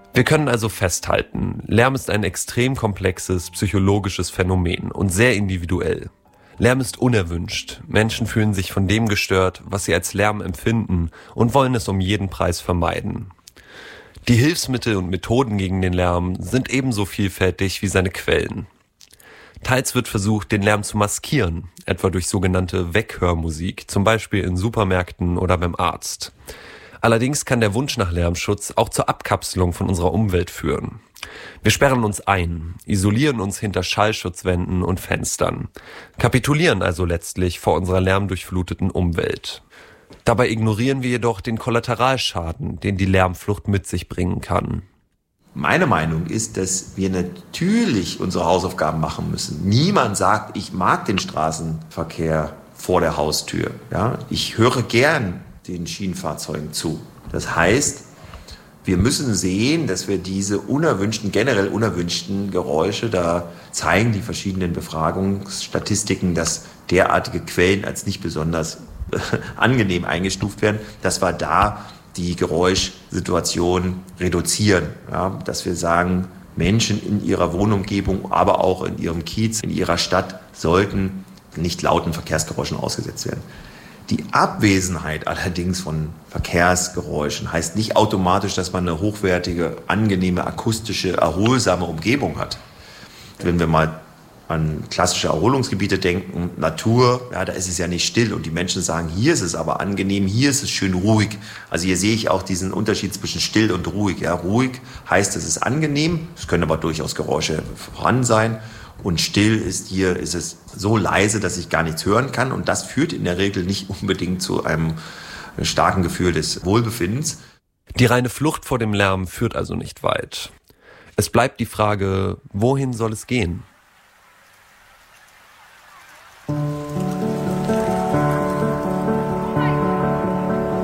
Wir können also festhalten, Lärm ist ein extrem komplexes psychologisches Phänomen und sehr individuell. Lärm ist unerwünscht. Menschen fühlen sich von dem gestört, was sie als Lärm empfinden und wollen es um jeden Preis vermeiden. Die Hilfsmittel und Methoden gegen den Lärm sind ebenso vielfältig wie seine Quellen. Teils wird versucht, den Lärm zu maskieren, etwa durch sogenannte Weghörmusik, zum Beispiel in Supermärkten oder beim Arzt. Allerdings kann der Wunsch nach Lärmschutz auch zur Abkapselung von unserer Umwelt führen. Wir sperren uns ein, isolieren uns hinter Schallschutzwänden und Fenstern, kapitulieren also letztlich vor unserer lärmdurchfluteten Umwelt. Dabei ignorieren wir jedoch den Kollateralschaden, den die Lärmflucht mit sich bringen kann. Meine Meinung ist, dass wir natürlich unsere Hausaufgaben machen müssen. Niemand sagt, ich mag den Straßenverkehr vor der Haustür. Ja? Ich höre gern den Schienenfahrzeugen zu. Das heißt, wir müssen sehen, dass wir diese generell unerwünschten Geräusche, da zeigen die verschiedenen Befragungsstatistiken, dass derartige Quellen als nicht besonders angenehm eingestuft werden, dass wir da die Geräuschsituation reduzieren. Ja, dass wir sagen, Menschen in ihrer Wohnumgebung, aber auch in ihrem Kiez, in ihrer Stadt sollten nicht lauten Verkehrsgeräuschen ausgesetzt werden. Die Abwesenheit allerdings von Verkehrsgeräuschen heißt nicht automatisch, dass man eine hochwertige, angenehme, akustische, erholsame Umgebung hat. Wenn wir mal an klassische Erholungsgebiete denken, Natur, ja, da ist es ja nicht still und die Menschen sagen, hier ist es aber angenehm, hier ist es schön ruhig. Also hier sehe ich auch diesen Unterschied zwischen still und ruhig. Ja, ruhig heißt, es ist angenehm, es können aber durchaus Geräusche vorhanden sein. Und still ist es so leise, dass ich gar nichts hören kann. Und das führt in der Regel nicht unbedingt zu einem starken Gefühl des Wohlbefindens. Die reine Flucht vor dem Lärm führt also nicht weit. Es bleibt die Frage, wohin soll es gehen?